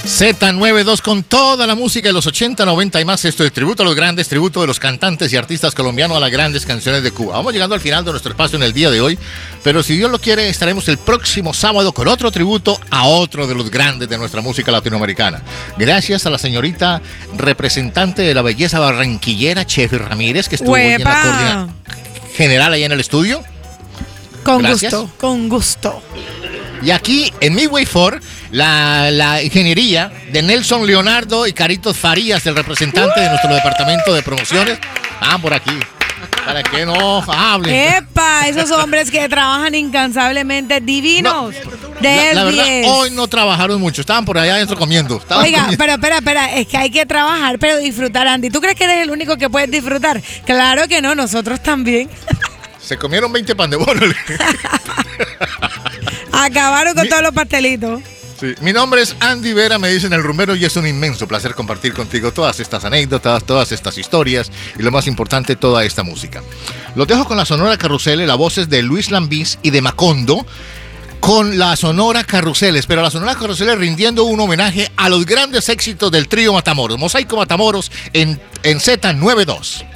Z92 con toda la música de los 80, 90 y más. Esto es tributo a los grandes, tributo de los cantantes y artistas colombianos a las grandes canciones de Cuba. Vamos llegando al final de nuestro espacio en el día de hoy, pero si Dios lo quiere estaremos el próximo sábado con otro tributo a otro de los grandes de nuestra música latinoamericana. Gracias a la señorita representante de la belleza barranquillera, Chefi Ramírez, que estuvo hoy en la coordinación general allá en el estudio. Con Gracias. gusto, con gusto. Y aquí en Midway 4, la ingeniería de Nelson Leonardo y Caritos Farías, el representante de nuestro departamento de promociones. Por aquí, para que no hablen. ¡Epa! Esos hombres que trabajan incansablemente, divinos. La verdad, hoy no trabajaron mucho, estaban por allá adentro comiendo. Oiga, pero espera, es que hay que trabajar, pero disfrutar, Andy. ¿Tú crees que eres el único que puedes disfrutar? Claro que no, nosotros también. Se comieron 20 pan de bono. Acabaron con todos los pastelitos. Sí. Mi nombre es Andy Vera, me dicen el rumbero, y es un inmenso placer compartir contigo todas estas anécdotas, todas estas historias y lo más importante, toda esta música. Los dejo con la Sonora Carrusel, las voces de Luis Lambís y de Macondo, con la Sonora Carruseles, pero la Sonora Carruseles rindiendo un homenaje a los grandes éxitos del trío Matamoros, Mosaico Matamoros en Z92.